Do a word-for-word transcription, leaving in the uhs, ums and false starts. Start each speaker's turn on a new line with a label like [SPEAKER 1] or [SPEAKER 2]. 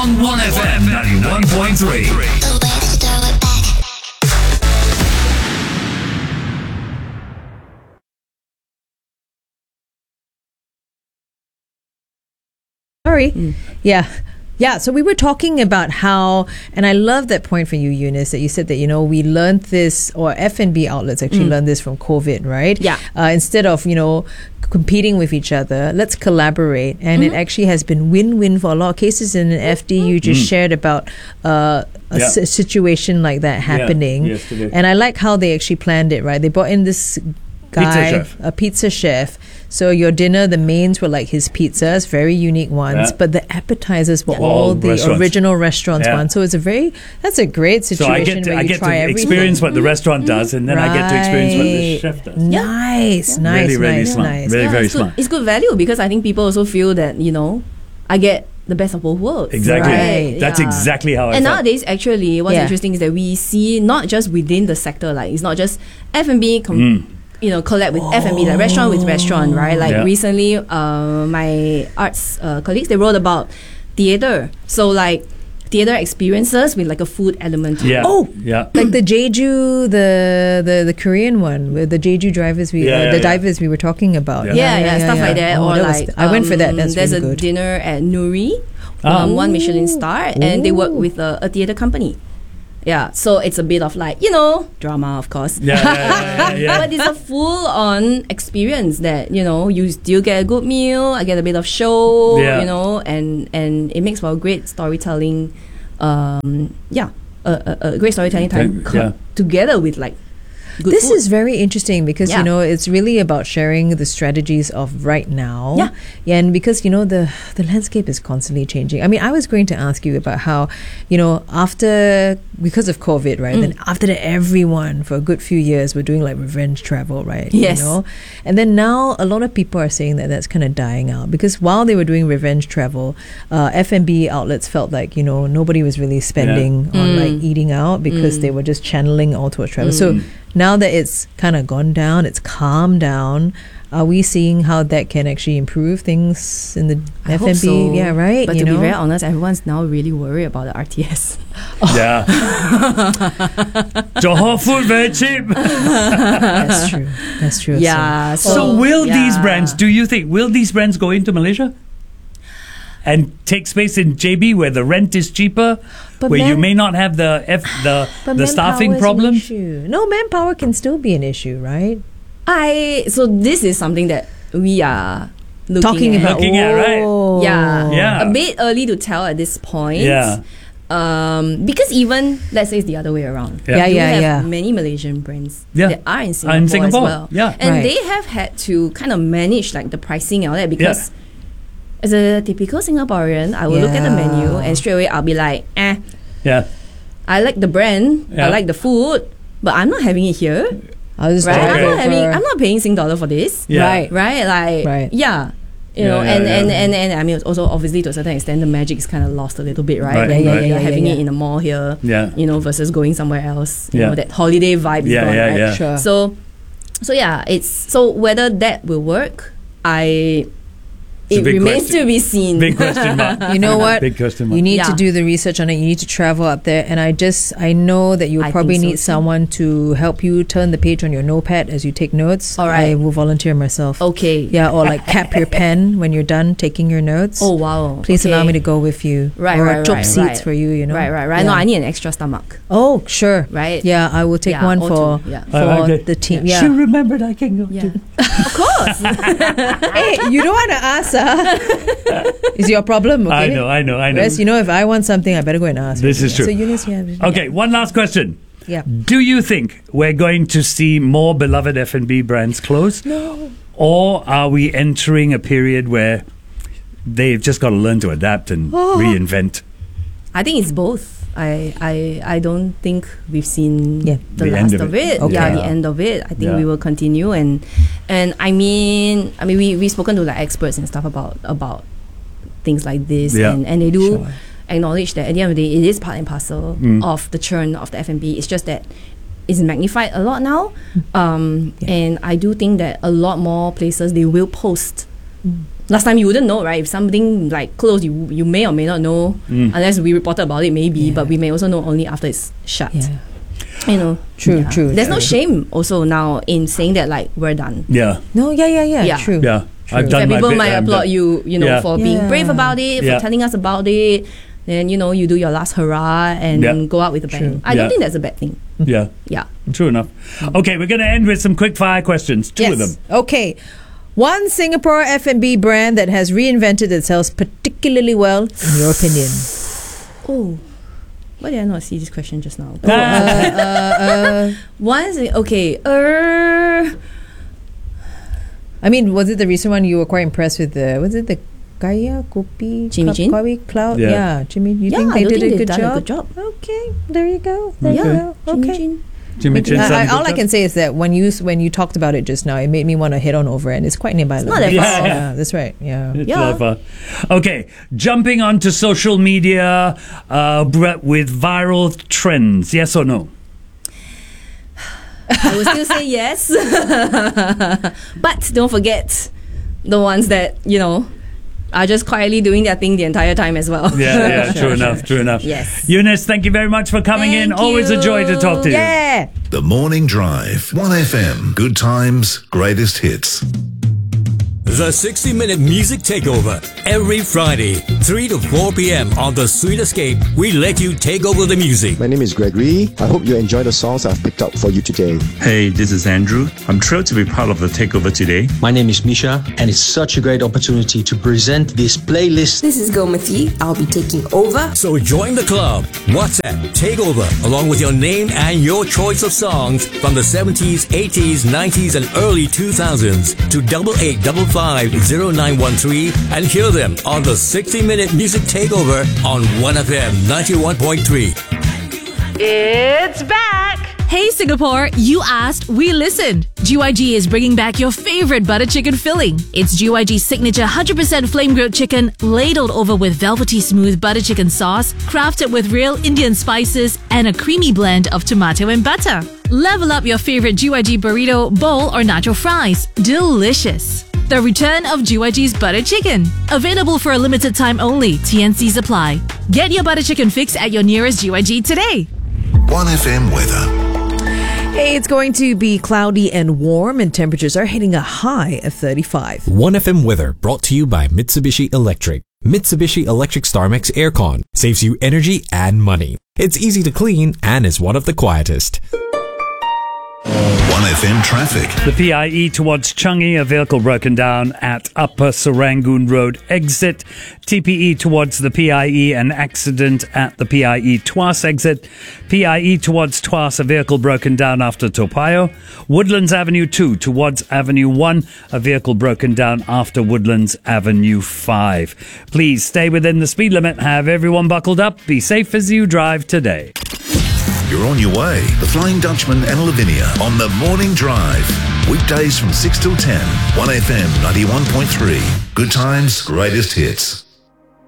[SPEAKER 1] one F M ninety-one point three.
[SPEAKER 2] Sorry. Mm. Yeah. Yeah, so we were talking about how, and I love that point from you, Eunice, that you said that, you know, we learned this, or F and B outlets actually mm. learned this from COVID, right?
[SPEAKER 3] Yeah.
[SPEAKER 2] Uh, instead of, you know, competing with each other, let's collaborate. And mm-hmm. it actually has been win-win for a lot of cases. In an F D, you just mm. shared about uh, a yeah. s- situation like that happening.
[SPEAKER 4] Yeah, yesterday.
[SPEAKER 2] And I like how they actually planned it, right? They brought in this guy,
[SPEAKER 4] pizza chef.
[SPEAKER 2] a pizza chef. So your dinner, the mains were like his pizzas, very unique ones,
[SPEAKER 4] Yeah.
[SPEAKER 2] but the appetizers were
[SPEAKER 4] Yeah.
[SPEAKER 2] all
[SPEAKER 4] All
[SPEAKER 2] the
[SPEAKER 4] restaurants.
[SPEAKER 2] original restaurants
[SPEAKER 4] Yeah.
[SPEAKER 2] ones. So it's a very, that's a great
[SPEAKER 4] So
[SPEAKER 2] situation
[SPEAKER 4] I get to,
[SPEAKER 2] where
[SPEAKER 4] I
[SPEAKER 2] you
[SPEAKER 4] get
[SPEAKER 2] try
[SPEAKER 4] to
[SPEAKER 2] everything.
[SPEAKER 4] experience what the restaurant does, and then I get to experience what the chef does.
[SPEAKER 2] Nice, nice,
[SPEAKER 4] Really, really
[SPEAKER 2] nice,
[SPEAKER 4] smart.
[SPEAKER 2] nice.
[SPEAKER 4] Very,
[SPEAKER 3] Yeah,
[SPEAKER 4] very
[SPEAKER 3] it's good.
[SPEAKER 4] smart.
[SPEAKER 3] It's good value because I think people also feel that, you know, I get the best of both worlds.
[SPEAKER 4] Exactly.
[SPEAKER 2] Right.
[SPEAKER 4] That's
[SPEAKER 3] Yeah.
[SPEAKER 4] exactly how I
[SPEAKER 3] And
[SPEAKER 4] felt.
[SPEAKER 3] nowadays, actually, what's
[SPEAKER 2] Yeah.
[SPEAKER 3] interesting is that we see not just within the sector, like it's not just F and B, com-
[SPEAKER 4] Mm.
[SPEAKER 3] you know, collab with F and B, like restaurant with restaurant, right? Like
[SPEAKER 4] Yeah.
[SPEAKER 3] recently, uh, my arts uh, colleagues, they wrote about theatre. So like theatre experiences with like a food element to
[SPEAKER 4] Yeah.
[SPEAKER 3] it.
[SPEAKER 2] Oh,
[SPEAKER 4] yeah.
[SPEAKER 2] like the Jeju, the the the Korean one, with the Jeju drivers, we
[SPEAKER 4] Yeah,
[SPEAKER 2] uh,
[SPEAKER 4] yeah,
[SPEAKER 2] the
[SPEAKER 4] yeah.
[SPEAKER 2] divers we were talking about.
[SPEAKER 4] Yeah.
[SPEAKER 3] Yeah, yeah, stuff like that.
[SPEAKER 2] Oh,
[SPEAKER 3] or
[SPEAKER 2] that was-
[SPEAKER 3] like
[SPEAKER 2] I went for that.
[SPEAKER 3] um,
[SPEAKER 2] That's
[SPEAKER 3] there's
[SPEAKER 2] really
[SPEAKER 3] a
[SPEAKER 2] good.
[SPEAKER 3] dinner at Nuri,
[SPEAKER 4] Ah.
[SPEAKER 3] um, one Michelin star, and they work
[SPEAKER 2] Ooh.
[SPEAKER 3] with a, a theatre company. Yeah, so it's a bit of like, you know, drama, of course.
[SPEAKER 4] Yeah, yeah, yeah, yeah, yeah.
[SPEAKER 3] But it's a full-on experience that, you know, you still get a good meal, I get a bit of show,
[SPEAKER 4] Yeah.
[SPEAKER 3] you know, and, and it makes for a great storytelling, um, yeah, a, a, a great storytelling time
[SPEAKER 4] Okay,
[SPEAKER 3] co-
[SPEAKER 4] yeah.
[SPEAKER 3] together with like good
[SPEAKER 2] This
[SPEAKER 3] food.
[SPEAKER 2] is very interesting because,
[SPEAKER 3] Yeah.
[SPEAKER 2] you know, it's really about sharing the strategies of right now.
[SPEAKER 3] Yeah.
[SPEAKER 2] Yeah, and because, you know, the, the landscape is constantly changing. I mean, I was going to ask you about how, you know, after, because of COVID, right?
[SPEAKER 3] Mm.
[SPEAKER 2] Then after that, everyone for a good few years were doing like revenge travel, right?
[SPEAKER 3] Yes.
[SPEAKER 2] You know? And then now a lot of people are saying that that's kind of dying out because while they were doing revenge travel, uh, F and B outlets felt like, you know, nobody was really spending on
[SPEAKER 3] Mm.
[SPEAKER 2] like eating out because
[SPEAKER 3] Mm.
[SPEAKER 2] they were just channeling all towards travel. So
[SPEAKER 4] Mm.
[SPEAKER 2] now that it's kind of gone down, it's calmed down, are we seeing how that can actually improve things in the
[SPEAKER 3] I
[SPEAKER 2] F
[SPEAKER 3] hope
[SPEAKER 2] and B?
[SPEAKER 3] so.
[SPEAKER 2] Yeah, right?
[SPEAKER 3] But
[SPEAKER 2] you
[SPEAKER 3] to
[SPEAKER 2] know?
[SPEAKER 3] be very honest, everyone's now really worried about the R T S.
[SPEAKER 4] Yeah. Johor food very cheap.
[SPEAKER 2] That's true. That's true.
[SPEAKER 3] Yeah.
[SPEAKER 2] So,
[SPEAKER 4] So,
[SPEAKER 3] So,
[SPEAKER 4] will these
[SPEAKER 3] yeah.
[SPEAKER 4] brands, do you think, will these brands go into Malaysia? And take space in J B where the rent is cheaper,
[SPEAKER 2] But
[SPEAKER 4] where you
[SPEAKER 2] man-
[SPEAKER 4] may not have the F, the
[SPEAKER 2] but
[SPEAKER 4] the
[SPEAKER 2] manpower
[SPEAKER 4] staffing
[SPEAKER 2] is an
[SPEAKER 4] problems.
[SPEAKER 2] issue. No, manpower can still be an issue, right?
[SPEAKER 3] I so this is something that we are looking
[SPEAKER 2] Talking
[SPEAKER 3] at.
[SPEAKER 2] about
[SPEAKER 4] Looking at, right?
[SPEAKER 2] oh.
[SPEAKER 3] Yeah.
[SPEAKER 4] Yeah.
[SPEAKER 3] A bit early to tell at this point.
[SPEAKER 4] Yeah.
[SPEAKER 3] Um, because even let's say it's the other way around.
[SPEAKER 4] Yeah.
[SPEAKER 2] Yeah,
[SPEAKER 3] You
[SPEAKER 2] yeah,
[SPEAKER 3] have
[SPEAKER 2] yeah.
[SPEAKER 3] many Malaysian brands
[SPEAKER 4] Yeah.
[SPEAKER 3] that are in
[SPEAKER 4] Are
[SPEAKER 3] Singapore,
[SPEAKER 4] in Singapore,
[SPEAKER 3] as well.
[SPEAKER 4] yeah.
[SPEAKER 3] And
[SPEAKER 2] Right.
[SPEAKER 3] they have had to kind of manage like the pricing and all that because as a typical Singaporean, I will look at the
[SPEAKER 2] Yeah.
[SPEAKER 3] menu and straight away I'll be like, eh,
[SPEAKER 4] Yeah.
[SPEAKER 3] I like the brand,
[SPEAKER 4] Yeah.
[SPEAKER 3] I like the food, but I'm not having it here.
[SPEAKER 2] I'll just
[SPEAKER 3] Right?
[SPEAKER 2] drive
[SPEAKER 3] I'm not
[SPEAKER 2] over.
[SPEAKER 3] having I'm not paying Sing dollar for this.
[SPEAKER 4] Yeah.
[SPEAKER 2] Right.
[SPEAKER 3] Right? Like
[SPEAKER 2] Right.
[SPEAKER 3] yeah. You
[SPEAKER 4] Yeah,
[SPEAKER 3] know,
[SPEAKER 4] yeah,
[SPEAKER 3] and,
[SPEAKER 4] yeah.
[SPEAKER 3] and, and, and I mean also obviously to a certain extent the magic is kind of lost a little bit, right?
[SPEAKER 4] Right,
[SPEAKER 3] When
[SPEAKER 2] Yeah, yeah,
[SPEAKER 3] you're
[SPEAKER 2] yeah, yeah,
[SPEAKER 3] having
[SPEAKER 2] yeah.
[SPEAKER 3] it in a mall here,
[SPEAKER 4] Yeah.
[SPEAKER 3] you know, versus going somewhere else. You
[SPEAKER 4] Yeah.
[SPEAKER 3] know, that holiday vibe is
[SPEAKER 4] Yeah,
[SPEAKER 3] gone,
[SPEAKER 4] yeah,
[SPEAKER 3] right?
[SPEAKER 4] yeah.
[SPEAKER 2] Sure.
[SPEAKER 3] So so yeah, it's so whether that will work, I
[SPEAKER 4] It's a
[SPEAKER 3] it
[SPEAKER 4] big
[SPEAKER 3] remains
[SPEAKER 4] question.
[SPEAKER 3] to be seen.
[SPEAKER 4] Big question mark.
[SPEAKER 2] You know what?
[SPEAKER 4] Big question mark.
[SPEAKER 2] You need
[SPEAKER 3] Yeah.
[SPEAKER 2] to do the research on it. You need to travel up there. And I just, I know that you
[SPEAKER 3] I
[SPEAKER 2] probably
[SPEAKER 3] think so
[SPEAKER 2] need
[SPEAKER 3] too.
[SPEAKER 2] someone to help you turn the page on your notepad as you take notes.
[SPEAKER 3] All right.
[SPEAKER 2] I will volunteer myself.
[SPEAKER 3] Okay.
[SPEAKER 2] Yeah, or like cap your pen when you're done taking your notes.
[SPEAKER 3] Oh wow.
[SPEAKER 2] Please
[SPEAKER 3] okay.
[SPEAKER 2] allow me to go with you.
[SPEAKER 3] Right,
[SPEAKER 2] or
[SPEAKER 3] right,
[SPEAKER 2] chop
[SPEAKER 3] right,
[SPEAKER 2] seats
[SPEAKER 3] right.
[SPEAKER 2] for you, you know.
[SPEAKER 3] Right, right, right.
[SPEAKER 2] Yeah.
[SPEAKER 3] No, I need an extra stomach.
[SPEAKER 2] Oh, sure.
[SPEAKER 3] Right?
[SPEAKER 2] Yeah, I will take
[SPEAKER 3] Yeah,
[SPEAKER 2] one
[SPEAKER 3] or
[SPEAKER 2] for,
[SPEAKER 3] two, yeah.
[SPEAKER 2] for
[SPEAKER 4] I like it.
[SPEAKER 2] the team.
[SPEAKER 4] She
[SPEAKER 2] Yeah.
[SPEAKER 4] remembered I can go
[SPEAKER 3] Yeah.
[SPEAKER 4] to.
[SPEAKER 3] Of course.
[SPEAKER 2] Hey, you don't want to ask, huh? Is your problem, okay?
[SPEAKER 4] I know, I know, I know.
[SPEAKER 2] Whereas, you know, if I want something, I better go and ask.
[SPEAKER 4] This is true.
[SPEAKER 2] So, Eunice, yeah.
[SPEAKER 4] Okay, one last question.
[SPEAKER 2] Yeah.
[SPEAKER 4] Do you think we're going to see more beloved F and B brands close?
[SPEAKER 2] No.
[SPEAKER 4] Or are we entering a period where they've just got to learn to adapt and
[SPEAKER 2] Oh.
[SPEAKER 4] reinvent?
[SPEAKER 3] I think it's both. I I, I don't think we've seen
[SPEAKER 2] Yeah.
[SPEAKER 3] the,
[SPEAKER 4] The
[SPEAKER 3] last
[SPEAKER 4] end
[SPEAKER 3] of,
[SPEAKER 4] of
[SPEAKER 3] it.
[SPEAKER 4] it.
[SPEAKER 2] Okay.
[SPEAKER 3] Yeah, the end of it. I think
[SPEAKER 4] Yeah.
[SPEAKER 3] we will continue and and I mean I mean we we've spoken to like experts and stuff about about things like this
[SPEAKER 4] Yeah.
[SPEAKER 3] and, and they do
[SPEAKER 2] Sure.
[SPEAKER 3] acknowledge that at the end of the day it is part and parcel
[SPEAKER 4] Mm.
[SPEAKER 3] of the churn of the F and B. It's just that it's magnified a lot now. Um,
[SPEAKER 2] Yeah.
[SPEAKER 3] and I do think that a lot more places they will post last time you wouldn't know, right? If something like closed, you you may or may not know
[SPEAKER 4] Mm.
[SPEAKER 3] unless we reported about it, maybe.
[SPEAKER 2] Yeah.
[SPEAKER 3] But we may also know only after it's shut.
[SPEAKER 2] Yeah.
[SPEAKER 3] You know,
[SPEAKER 2] True,
[SPEAKER 3] yeah.
[SPEAKER 2] true.
[SPEAKER 3] There's no
[SPEAKER 2] true.
[SPEAKER 3] shame also now in saying that like we're done.
[SPEAKER 4] Yeah,
[SPEAKER 2] No, yeah, yeah, yeah.
[SPEAKER 3] Yeah.
[SPEAKER 2] True.
[SPEAKER 4] yeah. I've
[SPEAKER 3] That
[SPEAKER 4] done my
[SPEAKER 3] people
[SPEAKER 4] bit.
[SPEAKER 3] might
[SPEAKER 4] I'm
[SPEAKER 3] applaud
[SPEAKER 4] done.
[SPEAKER 3] you, you know,
[SPEAKER 4] Yeah.
[SPEAKER 3] for being
[SPEAKER 2] Yeah.
[SPEAKER 3] brave about it,
[SPEAKER 4] Yeah.
[SPEAKER 3] for telling us about it. Then you know you do your last hurrah and
[SPEAKER 4] Yeah.
[SPEAKER 3] go out with a bang.
[SPEAKER 2] True.
[SPEAKER 3] I
[SPEAKER 4] Yeah.
[SPEAKER 3] don't think that's a bad thing.
[SPEAKER 4] Yeah,
[SPEAKER 3] Yeah.
[SPEAKER 4] true enough. Okay, we're going to end with some quick fire questions. Two
[SPEAKER 2] Yes.
[SPEAKER 4] of them.
[SPEAKER 2] Okay. One Singapore F and B brand that has reinvented itself particularly well, in your opinion.
[SPEAKER 3] Oh, why did I not see this question just now?
[SPEAKER 2] Uh, uh, uh,
[SPEAKER 3] One is okay. Uh,
[SPEAKER 2] I mean, was it the recent one you were quite impressed with? The was it the Kaya Kopi
[SPEAKER 3] Jimmy
[SPEAKER 2] Ka-
[SPEAKER 3] Chin?
[SPEAKER 2] Kawi Cloud?
[SPEAKER 4] Yeah.
[SPEAKER 2] Yeah, Jimmy. You
[SPEAKER 3] yeah,
[SPEAKER 2] think
[SPEAKER 3] I
[SPEAKER 2] they
[SPEAKER 3] don't
[SPEAKER 2] did
[SPEAKER 3] think
[SPEAKER 2] a
[SPEAKER 3] they've
[SPEAKER 2] good
[SPEAKER 3] done
[SPEAKER 2] job?
[SPEAKER 3] a good job.
[SPEAKER 2] Okay, there you go. There
[SPEAKER 3] Yeah.
[SPEAKER 2] you go.
[SPEAKER 3] Jimmy
[SPEAKER 2] Okay.
[SPEAKER 3] Chin.
[SPEAKER 4] Jimmy Chin's
[SPEAKER 2] I-
[SPEAKER 4] done a
[SPEAKER 2] I-
[SPEAKER 4] good
[SPEAKER 2] all I
[SPEAKER 4] job.
[SPEAKER 2] can say is that when you when you talked about it just now, it made me want to head on over, and it's quite nearby.
[SPEAKER 3] not that
[SPEAKER 2] yeah,
[SPEAKER 4] far.
[SPEAKER 2] yeah, that's right. Yeah.
[SPEAKER 4] It's
[SPEAKER 3] Yeah.
[SPEAKER 4] a lot of fun. Okay, jumping onto social media uh, Brett, with viral trends. Yes or no?
[SPEAKER 3] I will still say yes, but don't forget the ones that you know are just quietly doing their thing the entire time as well.
[SPEAKER 4] Yeah, yeah,
[SPEAKER 2] Sure,
[SPEAKER 4] true enough,
[SPEAKER 2] sure,
[SPEAKER 4] true enough.
[SPEAKER 3] Yes.
[SPEAKER 4] Eunice, thank you very much for coming in.
[SPEAKER 3] Thank
[SPEAKER 4] Always a joy to
[SPEAKER 3] you.
[SPEAKER 4] talk to you.
[SPEAKER 2] Yeah.
[SPEAKER 1] The Morning Drive. one F M. Good times, greatest hits.
[SPEAKER 5] The sixty minute Music Takeover. Every Friday, three to four p.m. on The Sweet Escape, we let you take over the music.
[SPEAKER 6] My name is Gregory. I hope you enjoy the songs I've picked up for you today.
[SPEAKER 7] Hey, this is Andrew. I'm thrilled to be part of the takeover today.
[SPEAKER 8] My name is Misha, and it's such a great opportunity to present this playlist.
[SPEAKER 9] This is Gomati. I'll be taking over.
[SPEAKER 5] So join the club. WhatsApp Takeover along with your name and your choice of songs from the seventies, eighties, nineties, and early two thousands to double eight double five zero nine one three and hear them on the sixty minute Music Takeover on one F M ninety-one point three.
[SPEAKER 10] It's back! Hey Singapore, you asked, we listened. G Y G is bringing back your favorite butter chicken filling. It's G Y G's signature one hundred percent flame grilled chicken, ladled over with velvety smooth butter chicken sauce, crafted with real Indian spices and a creamy blend of tomato and butter. Level up your favorite G Y G burrito, bowl, or nacho fries. Delicious. The return of G Y G's butter chicken. Available for a limited time only. T N Cs apply. Get your butter chicken fix at your nearest G Y G today.
[SPEAKER 1] one F M weather.
[SPEAKER 2] Hey, it's going to be cloudy and warm, and temperatures are hitting a high of thirty-five.
[SPEAKER 11] one F M weather brought to you by Mitsubishi Electric. Mitsubishi Electric StarMax Aircon saves you energy and money. It's easy to clean and is one of the quietest.
[SPEAKER 1] one F M traffic.
[SPEAKER 4] The P I E towards Changi, a vehicle broken down at Upper Serangoon Road exit. T P E towards the P I E, an accident at the P I E Tuas exit. P I E towards Tuas, a vehicle broken down after Toa Payoh. Woodlands Avenue two towards Avenue one, a vehicle broken down after Woodlands Avenue five. Please stay within the speed limit. Have everyone buckled up. Be safe as you drive today.
[SPEAKER 1] You're on your way. The Flying Dutchman and Lavinia on the Morning Drive. Weekdays from six till ten. one F M ninety-one point three. Good times, greatest hits.